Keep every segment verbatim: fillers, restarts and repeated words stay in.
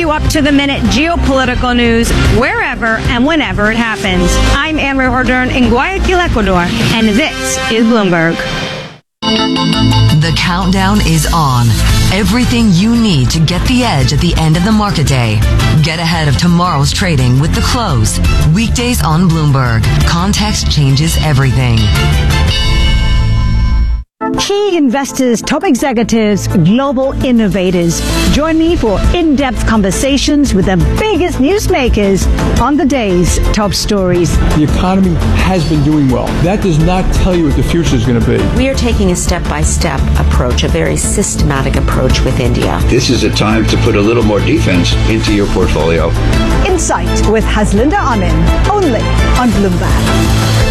you up-to-the-minute geopolitical news wherever and whenever it happens. I'm Anne-Marie Hordern in Guayaquil, Ecuador, and this is Bloomberg. The countdown is on. Everything you need to get the edge at the end of the market day. Get ahead of tomorrow's trading with The Close. Weekdays on Bloomberg. Context changes everything. Key investors, top executives, global innovators. Join me for in-depth conversations with the biggest newsmakers on the day's top stories. The economy has been doing well. That does not tell you what the future is going to be. We are taking a step-by-step approach, a very systematic approach with India. This is a time to put a little more defense into your portfolio. Insight with Haslinda Amin, only on Bloomberg.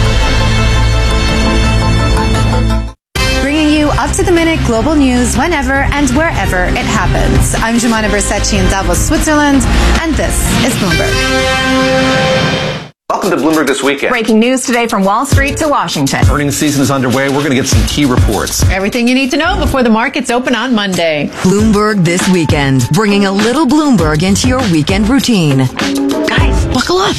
Up-to-the-minute global news whenever and wherever it happens. I'm Jumana Bersachi in Davos, Switzerland, and this is Bloomberg. Welcome to Bloomberg This Weekend. Breaking news today from Wall Street to Washington. Earnings season is underway. We're going to get some key reports. Everything you need to know before the markets open on Monday. Bloomberg This Weekend, bringing a little Bloomberg into your weekend routine. Guys, buckle up.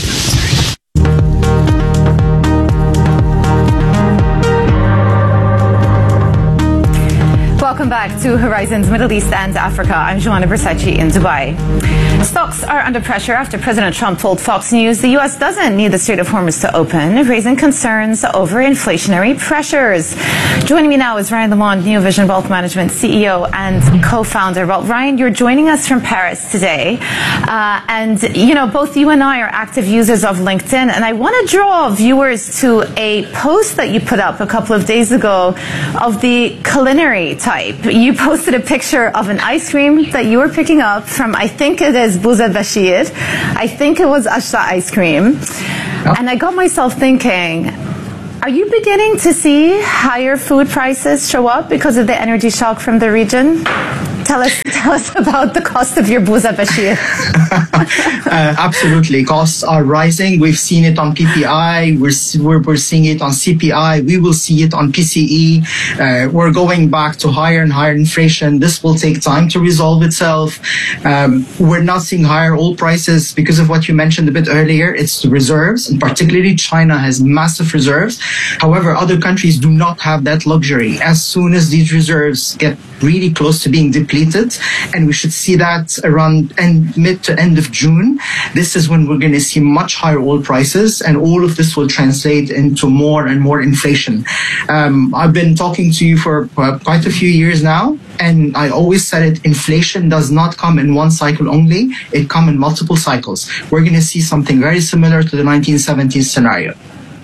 Welcome back to Horizons Middle East and Africa. I'm Joanna Bersachi in Dubai. Stocks are under pressure after President Trump told Fox News the U S doesn't need the Strait of Hormuz to open, raising concerns over inflationary pressures. Joining me now is Ryan Lamond, New Vision Wealth Management C E O and co-founder. Well, Ryan, you're joining us from Paris today. Uh, and, you know, both you and I are active users of LinkedIn. And I want to draw viewers to a post that you put up a couple of days ago of the culinary type. You posted a picture of an ice cream that you were picking up from, I think it is Bouza Bashir. I think it was Ashta ice cream. Yep. And I got myself thinking, are you beginning to see higher food prices show up because of the energy shock from the region? Tell us, tell us about the cost of your Bouza Bashir. uh, absolutely. Costs are rising. We've seen it on P P I. We're, we're, we're seeing it on C P I. We will see it on P C E. Uh, we're going back to higher and higher inflation. This will take time to resolve itself. Um, we're not seeing higher oil prices because of what you mentioned a bit earlier. It's the reserves, and particularly China has massive reserves. However, other countries do not have that luxury. As soon as these reserves get really close to being depleted, and we should see that around end, mid to end of June. This is when we're going to see much higher oil prices, and all of this will translate into more and more inflation. Um, I've been talking to you for uh, quite a few years now, and I always said it, inflation does not come in one cycle only, it comes in multiple cycles. We're going to see something very similar to the nineteen seventies scenario.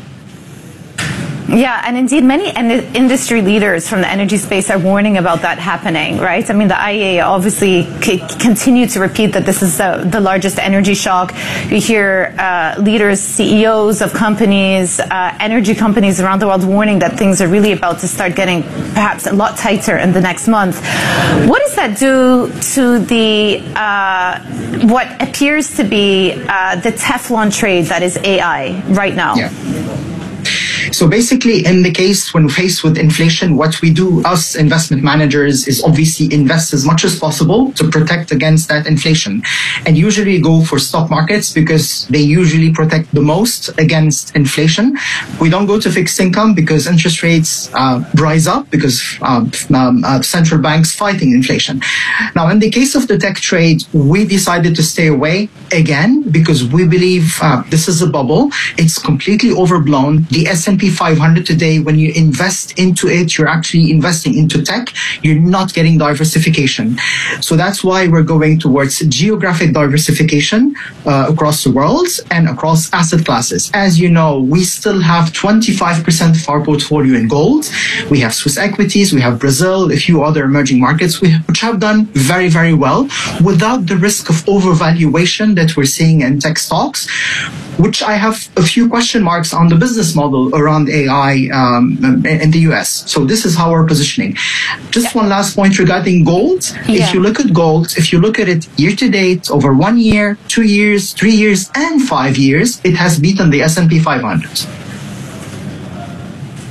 Yeah, and indeed, many en- industry leaders from the energy space are warning about that happening, right? I mean, the I E A obviously c- continue to repeat that this is the, the largest energy shock. You hear uh, leaders, C E Os of companies, uh, energy companies around the world warning that things are really about to start getting perhaps a lot tighter in the next month. What does that do to the uh, what appears to be uh, the Teflon trade that is A I right now? Yeah. So basically, in the case when faced with inflation, what we do, us investment managers, is obviously invest as much as possible to protect against that inflation. And usually go for stock markets because they usually protect the most against inflation. We don't go to fixed income because interest rates uh, rise up because uh, um, uh, central banks fighting inflation. Now, in the case of the tech trade, we decided to stay away again because we believe uh, this is a bubble. It's completely overblown. The S and P five hundred today, when you invest into it, you're actually investing into tech. You're not getting diversification. So that's why we're going towards geographic diversification uh, across the world and across asset classes. As you know, we still have twenty-five percent of our portfolio in gold. We have Swiss equities, we have Brazil, a few other emerging markets, which have done very, very well without the risk of overvaluation that we're seeing in tech stocks, which I have a few question marks on the business model around A I um, in the U S. So this is how we're positioning. Just one last point regarding gold. Yeah. If you look at gold, if you look at it year to date, over one year, two years, three years, and five years, it has beaten the S and P five hundred.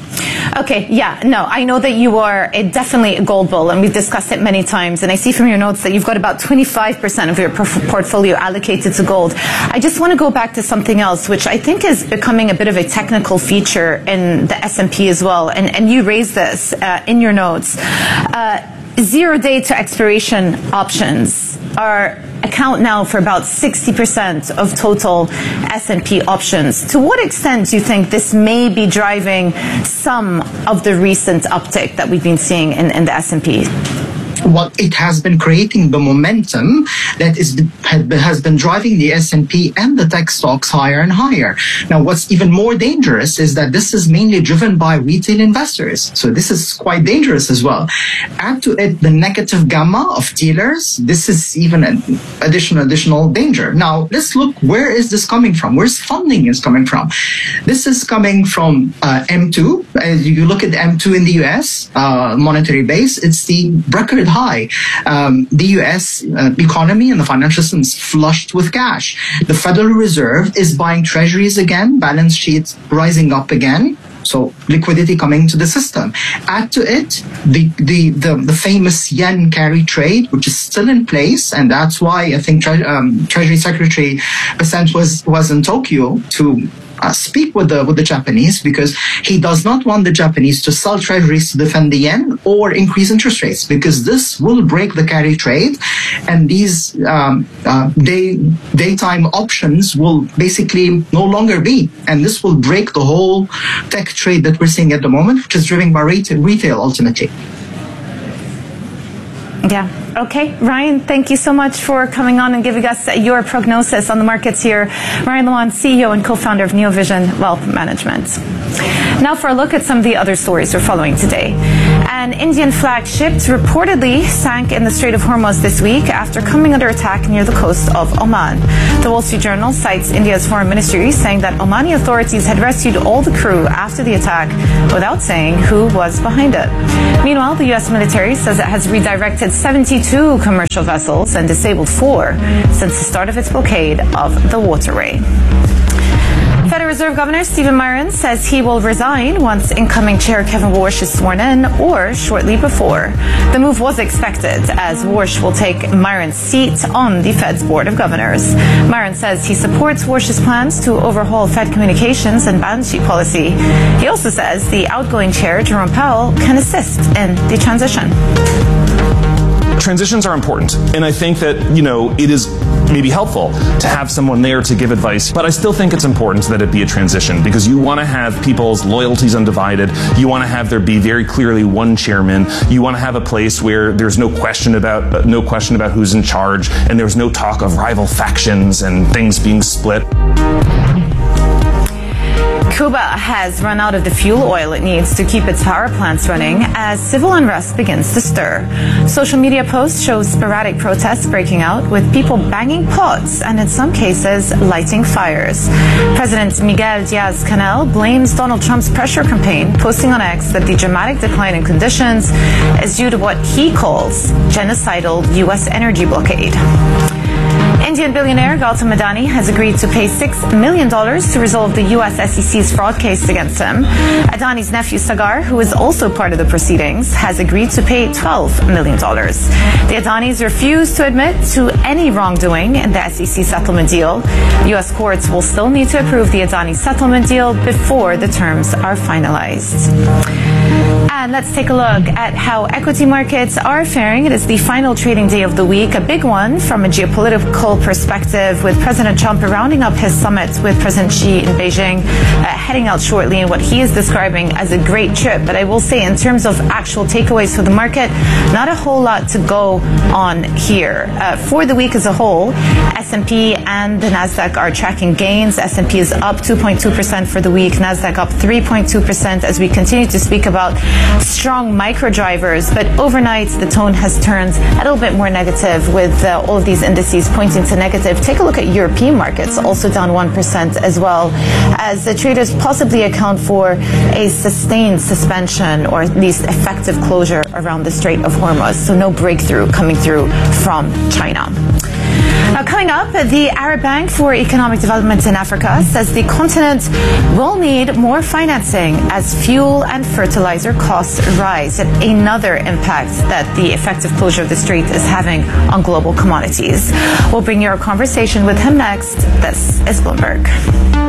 Okay, yeah, no, I know that you are a, definitely a gold bull, and we've discussed it many times, and I see from your notes that you've got about twenty-five percent of your portfolio allocated to gold. I just want to go back to something else, which I think is becoming a bit of a technical feature in the S and P as well, and, and you raised this uh, in your notes. Uh, zero day to expiration options are account now for about sixty percent of total S and P options. To what extent do you think this may be driving some of the recent uptick that we've been seeing in, in the S and P? Well, it has been creating the momentum that is has been driving the S and P and the tech stocks higher and higher. Now, what's even more dangerous is that this is mainly driven by retail investors. So this is quite dangerous as well. Add to it the negative gamma of dealers. This is even an additional, additional danger. Now, let's look, where is this coming from? Where's funding is coming from? This is coming from uh, M two. As you look at M two in the U S, uh, monetary base, it's the record high. Um, the U S uh, economy and the financial system is flushed with cash. The Federal Reserve is buying treasuries again, balance sheets rising up again. So liquidity coming to the system. Add to it the, the, the, the famous yen carry trade, which is still in place. And that's why I think tre- um, Treasury Secretary Bessent was, was in Tokyo to Uh, speak with the with the Japanese, because he does not want the Japanese to sell treasuries to defend the yen or increase interest rates, because this will break the carry trade, and these um, uh, day daytime options will basically no longer be, and this will break the whole tech trade that we're seeing at the moment, which is driven by retail, retail ultimately. Yeah. Okay, Ryan, thank you so much for coming on and giving us your prognosis on the markets here. Ryan Lawand, C E O and co-founder of Neovision Wealth Management. Now for a look at some of the other stories we're following today. An Indian flagged ship reportedly sank in the Strait of Hormuz this week after coming under attack near the coast of Oman. The Wall Street Journal cites India's foreign ministry saying that Omani authorities had rescued all the crew after the attack without saying who was behind it. Meanwhile, the U S military says it has redirected seventy-two commercial vessels and disabled four since the start of its blockade of the waterway. Federal Reserve Governor Stephen Miron says he will resign once incoming Chair Kevin Warsh is sworn in, or shortly before. The move was expected, as Warsh will take Miron's seat on the Fed's Board of Governors. Miron says he supports Warsh's plans to overhaul Fed communications and balance sheet policy. He also says the outgoing chair, Jerome Powell, can assist in the transition. Transitions are important, and I think that, you know, it is maybe helpful to have someone there to give advice, but I still think it's important that it be a transition, because you want to have people's loyalties undivided. You want to have there be very clearly one chairman. You want to have a place where there's no question about uh, no question about who's in charge, and there's no talk of rival factions and things being split. Cuba has run out of the fuel oil it needs to keep its power plants running as civil unrest begins to stir. Social media posts show sporadic protests breaking out, with people banging pots and in some cases lighting fires. President Miguel Diaz-Canel blames Donald Trump's pressure campaign, posting on X that the dramatic decline in conditions is due to what he calls genocidal U S energy blockade. Indian billionaire Gautam Adani has agreed to pay six million dollars to resolve the U S S E C's fraud case against him. Adani's nephew Sagar, who is also part of the proceedings, has agreed to pay twelve million dollars. The Adanis refuse to admit to any wrongdoing in the S E C settlement deal. U S courts will still need to approve the Adani settlement deal before the terms are finalized. And let's take a look at how equity markets are faring. It is the final trading day of the week, a big one from a geopolitical perspective, with President Trump rounding up his summit with President Xi in Beijing, uh, heading out shortly in what he is describing as a great trip. But I will say, in terms of actual takeaways for the market, not a whole lot to go on here. Uh, for the week as a whole, S and P and the Nasdaq are tracking gains. S and P is up two point two percent for the week, Nasdaq up three point two percent, as we continue to speak about strong micro drivers. But overnight, the tone has turned a little bit more negative, with uh, all of these indices pointing to negative. Take a look at European markets, also down one percent as well, as the traders possibly account for a sustained suspension, or at least effective closure around the Strait of Hormuz. So no breakthrough coming through from China. Now, coming up, the Arab Bank for Economic Development in Africa says the continent will need more financing as fuel and fertilizer costs rise. Another impact that the effective closure of the strait is having on global commodities. We'll bring you a conversation with him next. This is Bloomberg.